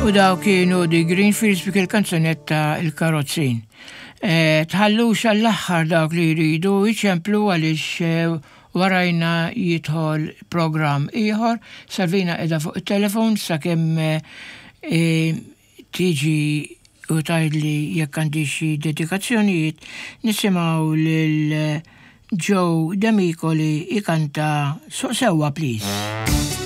U daw kienu di Greenfields bik il-kanzunetta il-karozzin. Tħallux għall-axħar dawk li jridu iċemplu għalix warajna jidħol program ieħor, Salvina edha fuq il-telefon sakemm tiġi u tajdli jekk għandi xi dedikazzjonijiet nisimgħu lil Joe D'Amico li ikanta Suq Sewwa Please.